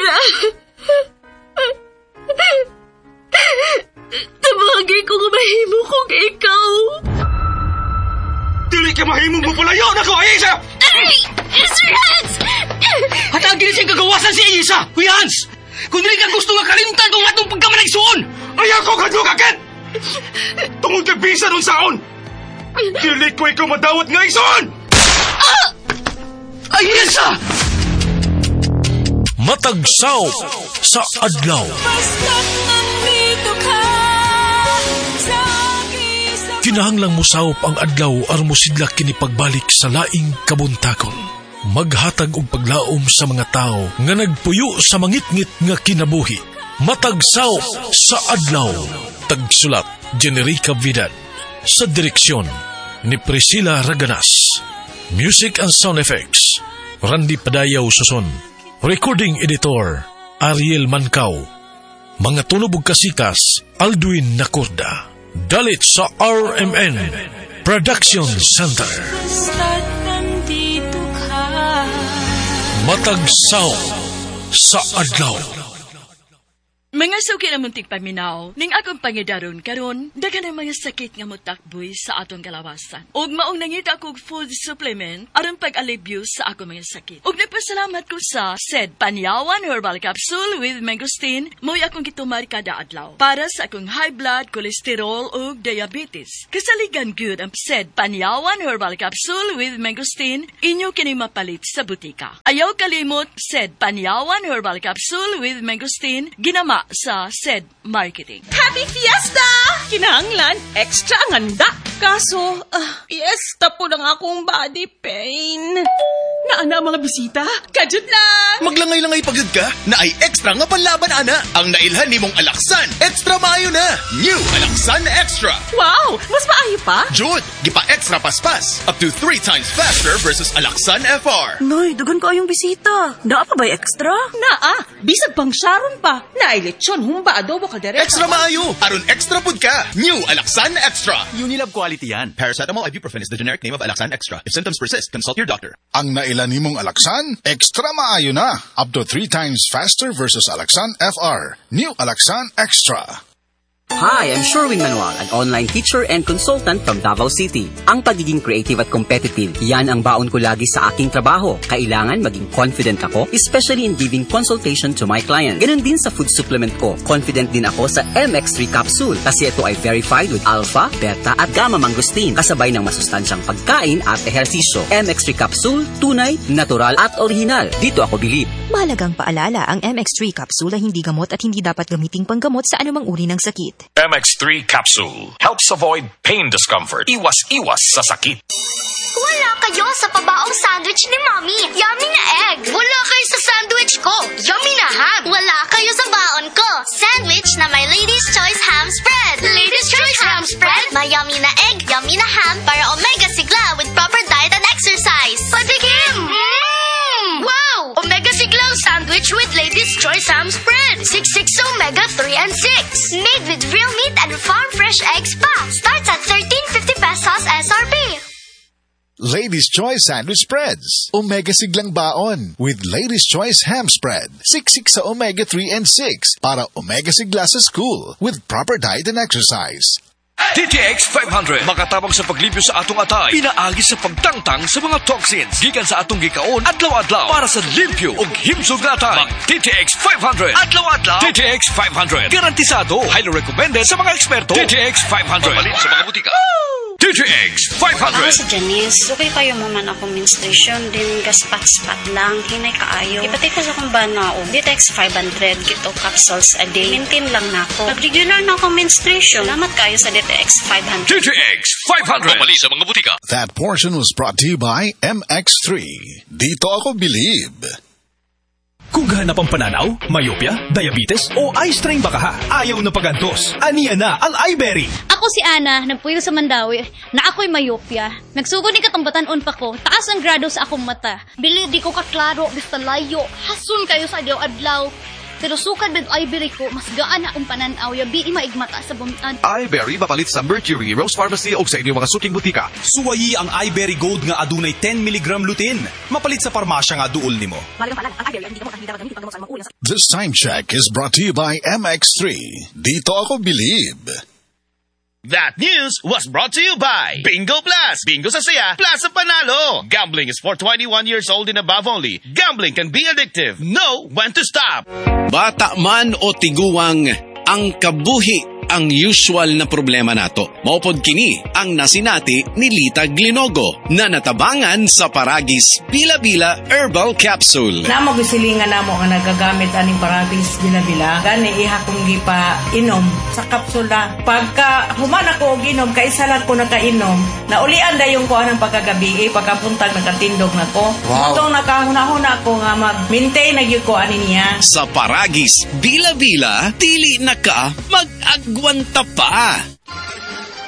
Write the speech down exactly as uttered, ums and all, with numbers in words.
Tabagay ko nga mahimo kong ikaw. Dili ka mahimong mapulayo na ko, Aisa! Ay! Sir Hans! Hatagin siyang kagawasan si Aisa! Kuya Hans! Kung dili ka gusto nga kalimtan kung atong pagkamanagsuon! Ayaw ko kadugagad! Tungod ka bisa nun saon! Dili ko ikaw madawat nga ison! Ah! Aisa! Matagsaw sa adlaw. Kinahanglang musawop ang adlaw aron mosidlak kini pagbalik sa laing kabuntakon. Maghatag og paglaom sa mga tao nga nagpuyo sa mangitngit nga kinabuhi. Matagsaw sa adlaw. Tagsulat Generica Vidal. Sa direksyon ni Priscilla Raganas. Music and sound effects Randy Padayaw Suson. Recording editor Ariel Mancao. Mga tunog ug kasikas Aldwin Nacorda. Dalit sa R M N Production Center. Matagsaw sa adlaw. Mga suki na muntik paminaw, ning akong pangidaron karon, dagan ang mga sakit nga mutakboy sa atong kalawasan. Ug maong nangita kog food supplement aron pag-alibyo sa akong mga sakit. Ug nagpasalamat ko sa said Panyawan Herbal Capsule with Mangosteen, mo'y akong gitumar kada adlaw para sa akong high blood, cholesterol ug diabetes. Kasaligan gyud ang said Panyawan Herbal Capsule with Mangosteen, inyo kini mapalit sa butika. Ayaw kalimot said Panyawan Herbal Capsule with Mangosteen, ginama sa said marketing. Happy Fiesta! Kinahanglan, extra ang handa. Kaso, uh, fiesta po ng akong body pain. Naana mga bisita? Kajud lang! Maglangay-langay pagod ka? Na ay extra nga panlaban, ana. Ang nailhan ni mong Alaksan, extra maayo na. New Alaksan Extra. Wow! Mas maayo pa? Jud, gipa extra paspas. Up to three times faster versus Alaksan F R. Noy, dugan ko yung bisita. Naa pa ba extra? Naa, bisag pang Sharon pa. Naay lechon, humba, adobo, kaldereta. Extra maayo. Aron extra pud ka. New Alaksan Extra. Unilab quality yan. Paracetamol ibuprofen is the generic name of Alaksan Extra. If symptoms persist, consult your doctor. Ang nailan nimong Alaksan, extra maayo na. Up to three times faster versus Alaksan F R. New Alaksan Extra. Hi, I'm Sherwin Manuel, an online teacher and consultant from Davao City. Ang pagiging creative at competitive, yan ang baon ko lagi sa aking trabaho. Kailangan maging confident ako, especially in giving consultation to my clients. Ganun din sa food supplement ko. Confident din ako sa M X three capsule kasi ito ay verified with alpha, beta at gamma mangosteen. Kasabay ng masustansyang pagkain at ehersisyo. M X three capsule, tunay, natural at original. Dito ako bilib. Mahalagang paalala, ang M X three capsule ay hindi gamot at hindi dapat gamiting panggamot sa anumang uri ng sakit. M X three Capsule helps avoid pain discomfort. Iwas-iwas sa sakit. Wala kayo sa pabaong sandwich ni Mommy. Yummy na egg. Wala kayo sa sandwich ko. Yummy na ham. Wala kayo sa baon ko. Sandwich na may Lady's Choice Ham Spread. Lady's Choice Ham Spread. May yummy na egg, yummy na ham para omega sigla with proper diet and exercise. Patikim! Mmm! Wow! Omega siglang sandwich with Lady's Choice Ham Spread. six six omega three and six. Made with real meat and farm fresh eggs pa. Starts at thirteen fifty pesos S R P. Ladies' Choice Sandwich Spreads. Omega siglang baon with Ladies' Choice Ham Spread. Siksik sa omega three and six para omega sigla sa school with proper diet and exercise. T T X five hundred makatabang sa paglibyo sa atong atay. Pinaagi sa pagtangtang sa mga toxins. Gikan sa atong gikaon adlaw-adlaw para sa limpyo ug himsog nga atay. Mag T T X five hundred. Adlaw-adlaw. T T X five hundred. Garantisado. Highly recommended sa mga eksperto. T T X five hundred. Mabalin sa mga butika. T T X five hundred. Ako si Janice. Okay kayo mo man ako menstruation. Din gaspat-spat lang. Hinay kaayo. Ipatay ko sa kong banao. T T X five hundred. Gito capsules a day. Maintain lang na ako. Nag-regular na ako menstruation. Salamat kayo sa T T X five hundred. T T X five hundred. Mabalin sa mga butika. That portion was brought to you by M X three. Dito ako bilib. Kung gahanap ang pananaw, myopia, diabetes, o eye strain baka ha, ayaw na pagantos. Aniya na ang iBerry. Ako si Ana, nagpuyo sa Mandawi, na ako'y myopia. Nagsugod ni katambatan-on pa ko, taas ang grado sa akong mata. Bili di ko kaklaro, basta layo, hasun kayo sa adlaw-adlaw. Pero sukad med Ivory ko, mas gaan akong pananaw, yabi maigmata sa bumitan. Iberry mapalit sa Mercury, Rose Pharmacy o sa inyong mga suking butika. Suwayi ang Iberry Gold nga adunay ten milligram lutein. Mapalit sa parmasya nga duol nimo. This time check is brought to you by M X three. Dito ako believe. That news was brought to you by Bingo Plus. Bingo sa saya, plus sa panalo. Gambling is for twenty-one years old and above only. Gambling can be addictive. Know when to stop. Bata man o tiguwang, ang kabuhi ang usual na problema nato. Maupod kini ang nasinati ni Lita Glinogo na natabangan sa Paragis Bila-Bila Herbal Capsule. Namo gisilingan namo nga nagagamit aning Paragis Bila-Bila, gani iha kong gipa inom sa kapsula. Pagka human ako og inom, kaisa lang ko nakainom, naulian dayon ko anang pagkagabi, eh, pagkapuntag nakatindog na ko. Wow. Itong nakahuna-huna ko nga mag-maintain na gyud ko ani niya. Sa Paragis Bila-Bila, dili na ka mag-agwanta pa.